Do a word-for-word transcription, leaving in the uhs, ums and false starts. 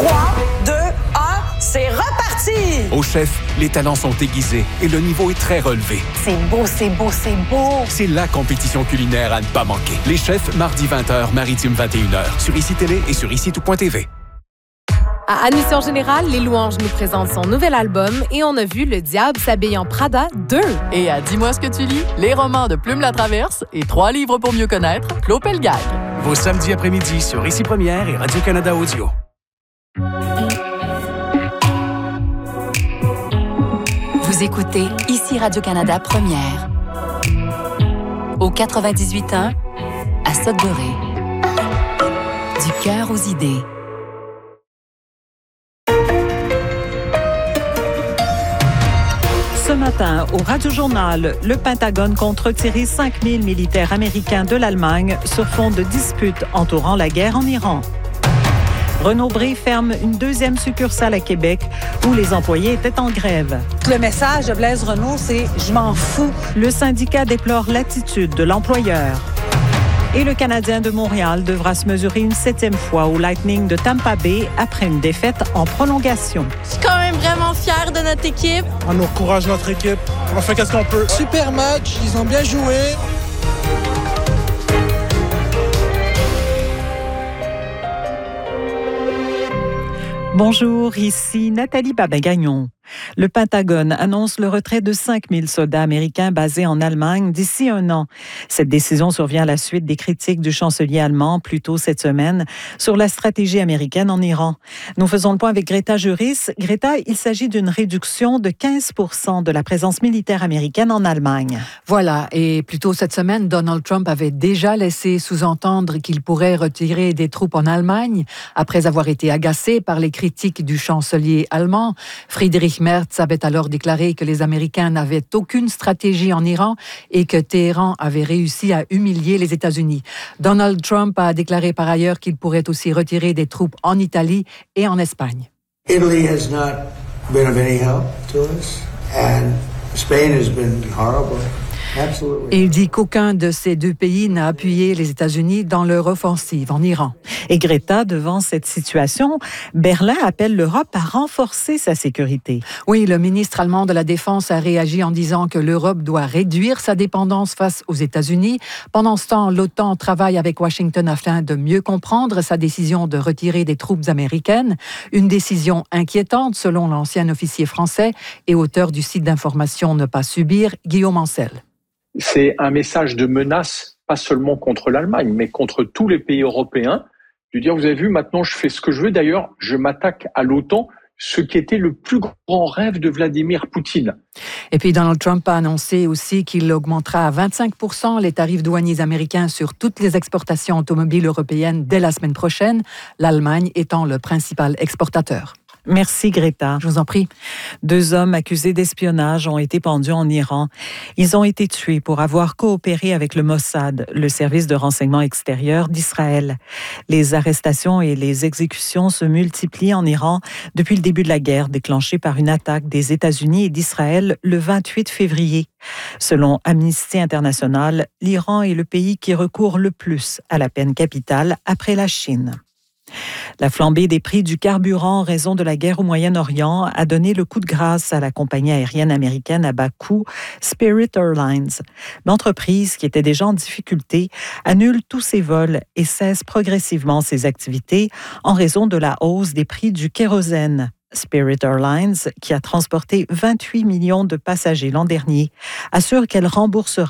trois, deux, un, c'est reparti! Au chef, les talents sont aiguisés et le niveau est très relevé. C'est beau, c'est beau, c'est beau! C'est la compétition culinaire à ne pas manquer. Les chefs, mardi vingt heures, Maritime vingt et une heures, sur I C I Télé et sur ici tout point t v. À Admission Générale, Les Louanges nous présentent son nouvel album et on a vu Le Diable s'habille en Prada deux. Et à Dis-moi ce que tu lis, les romans de Plume la Traverse et trois livres pour mieux connaître, Claude Pelgag. Vos samedis après-midi sur Ici Première et Radio-Canada Audio. Vous écoutez Ici Radio-Canada Première. Au quatre-vingt-dix-huit ans, à Sudbury. Du cœur aux idées. Ce matin, au Radio-Journal, le Pentagone compte retirer cinq mille militaires américains de l'Allemagne sur fond de disputes entourant la guerre en Iran. Renaud-Bré ferme une deuxième succursale à Québec où les employés étaient en grève. Le message de Blaise Renaud, c'est « Je m'en fous ». Le syndicat déplore l'attitude de l'employeur. Et le Canadien de Montréal devra se mesurer une septième fois au Lightning de Tampa Bay après une défaite en prolongation. Je suis quand même vraiment fière de notre équipe. On encourage notre équipe. On fait qu'est-ce qu'on peut. Super match, ils ont bien joué. Bonjour, ici Nathalie Babin-Gagnon. Le Pentagone annonce le retrait de cinq mille soldats américains basés en Allemagne d'ici un an. Cette décision survient à la suite des critiques du chancelier allemand plus tôt cette semaine sur la stratégie américaine en Iran. Nous faisons le point avec Greta Juris. Greta, il s'agit d'une réduction de quinze pour cent de la présence militaire américaine en Allemagne. Voilà, et plus tôt cette semaine, Donald Trump avait déjà laissé sous-entendre qu'il pourrait retirer des troupes en Allemagne après avoir été agacé par les critiques du chancelier allemand. Friedrich Merz avait alors déclaré que les Américains n'avaient aucune stratégie en Iran et que Téhéran avait réussi à humilier les États-Unis. Donald Trump a déclaré par ailleurs qu'il pourrait aussi retirer des troupes en Italie et en Espagne. Italy has not been of any help to us, and Spain has been horrible. Et il dit qu'aucun de ces deux pays n'a appuyé les États-Unis dans leur offensive en Iran. Et Greta, devant cette situation, Berlin appelle l'Europe à renforcer sa sécurité. Oui, le ministre allemand de la Défense a réagi en disant que l'Europe doit réduire sa dépendance face aux États-Unis. Pendant ce temps, l'OTAN travaille avec Washington afin de mieux comprendre sa décision de retirer des troupes américaines. Une décision inquiétante, selon l'ancien officier français et auteur du site d'information Ne pas subir, Guillaume Ancel. C'est un message de menace, pas seulement contre l'Allemagne, mais contre tous les pays européens. De dire, vous avez vu, maintenant je fais ce que je veux. D'ailleurs, je m'attaque à l'OTAN, ce qui était le plus grand rêve de Vladimir Poutine. Et puis Donald Trump a annoncé aussi qu'il augmentera à vingt-cinq pour cent les tarifs douaniers américains sur toutes les exportations automobiles européennes dès la semaine prochaine, l'Allemagne étant le principal exportateur. Merci Greta. Je vous en prie. Deux hommes accusés d'espionnage ont été pendus en Iran. Ils ont été tués pour avoir coopéré avec le Mossad, le service de renseignement extérieur d'Israël. Les arrestations et les exécutions se multiplient en Iran depuis le début de la guerre déclenchée par une attaque des États-Unis et d'Israël le vingt-huit février. Selon Amnesty International, l'Iran est le pays qui recourt le plus à la peine capitale après la Chine. La flambée des prix du carburant en raison de la guerre au Moyen-Orient a donné le coup de grâce à la compagnie aérienne américaine à bas coût Spirit Airlines. L'entreprise, qui était déjà en difficulté, annule tous ses vols et cesse progressivement ses activités en raison de la hausse des prix du kérosène. Spirit Airlines, qui a transporté vingt-huit millions de passagers l'an dernier, assure qu'elle remboursera